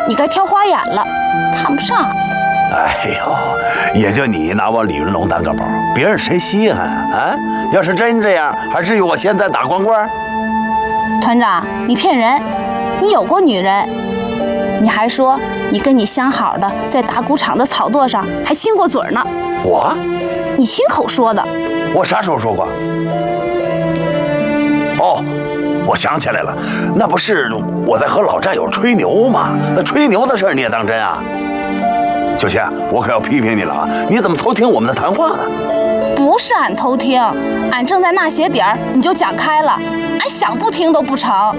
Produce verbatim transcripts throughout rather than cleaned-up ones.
你该挑花眼了，看不上。 哎呦，也就你拿我李云龙当个宝，别人谁稀罕啊？啊，要是真这样，还至于我现在打光棍？ 团长，你骗人！你有过女人，你还说你跟你相好的在打谷场的草垛上还亲过嘴呢。 我？ 你亲口说的。 我啥时候说过？哦，我想起来了，那不是我在和老战友吹牛吗？那吹牛的事你也当真啊？秀琴，我可要批评你了啊！你怎么偷听我们的谈话呢？ 不是俺偷听，俺正在那些点儿你就讲开了，俺想不听都不成。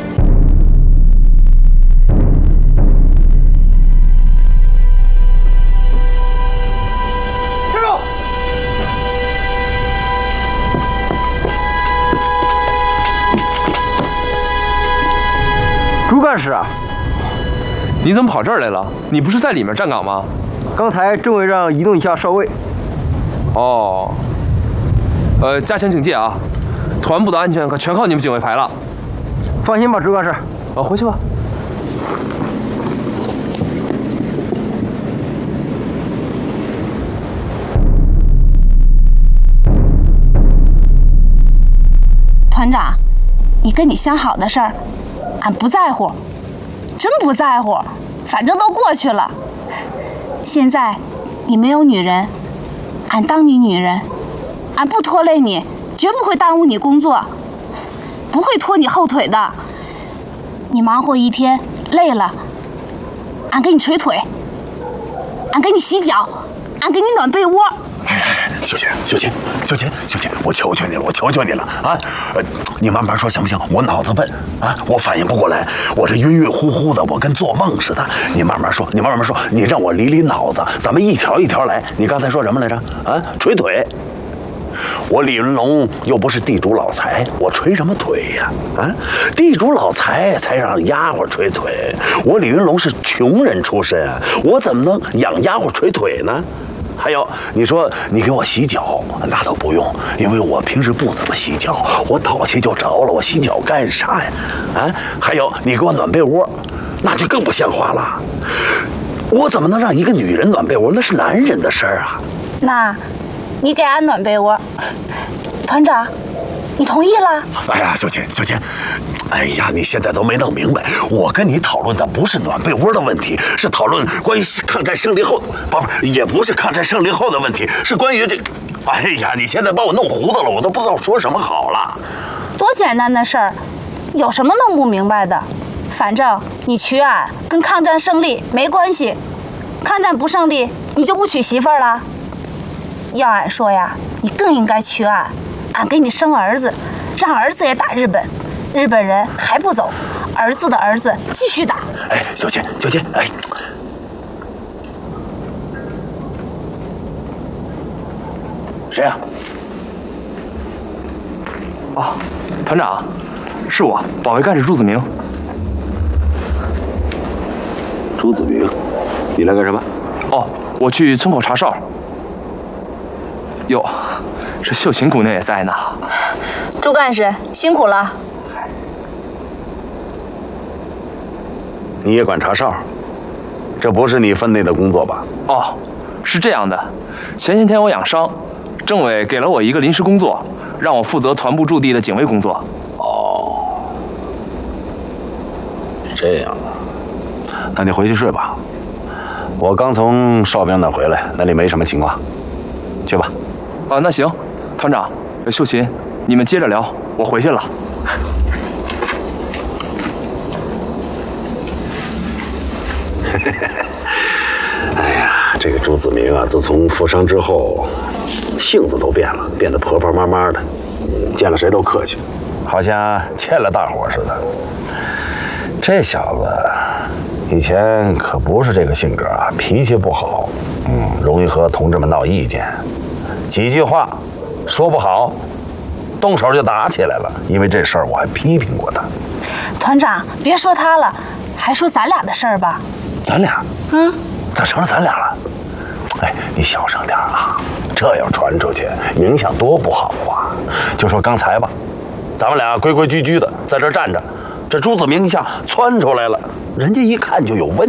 站住！朱干事啊， 你怎么跑这儿来了？你不是在里面站岗吗？ 刚才政委让移动一下哨位。 哦，呃，加强警戒啊！团部的安全可全靠你们警卫排了。 放心吧，朱干事。 啊，回去吧。 团长，你跟你相好的事儿，俺不在乎，真不在乎，反正都过去了。现在你没有女人，俺当你女人，俺不拖累你，绝不会耽误你工作，不会拖你后腿的。你忙活一天累了，俺给你捶腿，俺给你洗脚，俺给你暖被窝。 秀琴，秀琴，秀琴，秀琴，我求求你了，我求求你了啊！呃，你慢慢说行不行？我脑子笨啊，我反应不过来，我这晕晕乎乎的，我跟做梦似的。你慢慢说，你慢慢说，你让我理理脑子，咱们一条一条来。你刚才说什么来着？啊，捶腿。我李云龙又不是地主老财，我捶什么腿呀？啊，地主老财才让丫鬟捶腿，我李云龙是穷人出身，我怎么能养丫鬟捶腿呢？还有，你说你给我洗脚，那倒不用，因为我平时不怎么洗脚，我倒下就着了，我洗脚干啥呀？啊，还有你给我暖被窝，那就更不像话了。我怎么能让一个女人暖被窝？那是男人的事儿啊。 那，你给俺暖被窝，团长，你同意了？ 哎呀，秀琴，秀琴，哎呀，你现在都没弄明白，我跟你讨论的不是暖被窝的问题，是讨论关于抗战胜利后，不不，也不是抗战胜利后的问题，是关于这。哎呀，你现在把我弄糊涂了，我都不知道说什么好了。 多简单的事儿，有什么弄不明白的？反正你娶俺跟抗战胜利没关系，抗战不胜利，你就不娶媳妇儿了。要俺说呀，你更应该娶俺，俺给你生儿子，让儿子也打日本，日本人还不走，儿子的儿子继续打。 哎，秀琴，秀琴，哎，谁呀？ 啊，团长，是我，保卫干事朱子明。 朱子明，你来干什么？ 哦，我去村口查哨。哟，这秀琴姑娘也在呢。 朱干事辛苦了。 你也管查哨？这不是你分内的工作吧？ 哦，是这样的，前些天我养伤，政委给了我一个临时工作，让我负责团部驻地的警卫工作。 哦，这样啊，那你回去睡吧。我刚从哨兵那儿回来，那里没什么情况，去吧。 啊，那行，团长，秀琴，你们接着聊，我回去了。 哎呀，这个朱子明啊，自从负伤之后，性子都变了，变得婆婆妈妈的，见了谁都客气，好像欠了大伙似的。这小子以前可不是这个性格啊，脾气不好，嗯，容易和同志们闹意见，几句话说不好，动手就打起来了。因为这事儿我还批评过他。 团长，别说他了，还说咱俩的事儿吧。 咱俩？ 嗯， 咋成了咱俩了？哎，你小声点啊，这要传出去，影响多不好啊！就说刚才吧，咱们俩规规矩矩的在这站着，这朱子明一下窜出来了，人家一看就有问题。